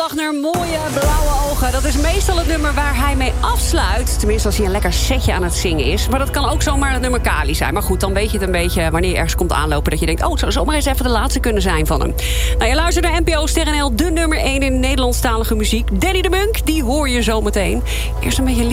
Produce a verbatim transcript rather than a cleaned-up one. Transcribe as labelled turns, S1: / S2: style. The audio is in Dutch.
S1: Wagner, mooie blauwe ogen. Dat is meestal het nummer waar hij mee afsluit. Tenminste, als hij een lekker setje aan het zingen is. Maar dat kan ook zomaar het nummer Kali zijn. Maar goed, dan weet je het een beetje wanneer je ergens komt aanlopen. Dat je denkt, oh, het zou zomaar eens even de laatste kunnen zijn van hem. Nou, je luistert naar N P O Sterren L, de nummer één in Nederlandstalige muziek. Danny de Munk, die hoor je zo meteen. Eerst een beetje